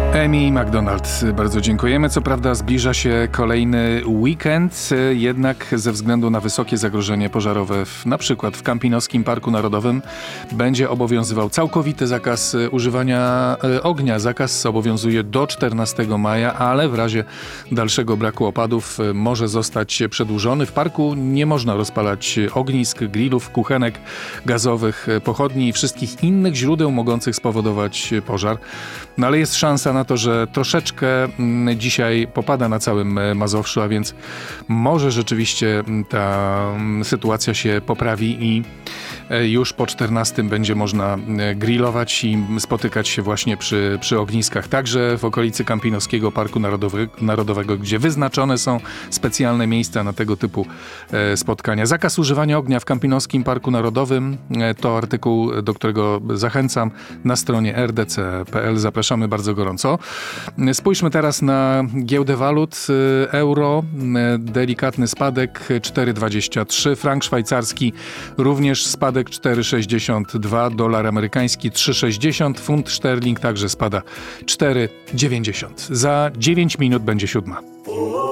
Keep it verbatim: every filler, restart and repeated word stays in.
Amy McDonald, bardzo dziękujemy. Co prawda zbliża się kolejny weekend, jednak ze względu na wysokie zagrożenie pożarowe, w, na przykład w Kampinoskim Parku Narodowym, będzie obowiązywał całkowity zakaz używania ognia. Zakaz obowiązuje do czternastego maja, ale w razie dalszego braku opadów może zostać przedłużony. W parku nie można rozpalać ognisk, grillów, kuchenek gazowych, pochodni i wszystkich innych źródeł mogących spowodować pożar. No ale jest szansa na to, że troszeczkę dzisiaj popada na całym Mazowszu, a więc może rzeczywiście ta sytuacja się poprawi i już po czternastym będzie można grillować i spotykać się właśnie przy, przy ogniskach. Także w okolicy Kampinoskiego Parku Narodowy, Narodowego, gdzie wyznaczone są specjalne miejsca na tego typu spotkania. Zakaz używania ognia w Kampinoskim Parku Narodowym to artykuł, do którego zachęcam na stronie r d c kropka p l. Zapraszamy bardzo gorąco. Spójrzmy teraz na giełdę walut. Euro, delikatny spadek cztery przecinek dwadzieścia trzy, frank szwajcarski również spadek cztery przecinek sześćdziesiąt dwa, dolar amerykański trzy przecinek sześćdziesiąt, funt szterling także spada cztery przecinek dziewięćdziesiąt. Za dziewięć minut będzie siódma.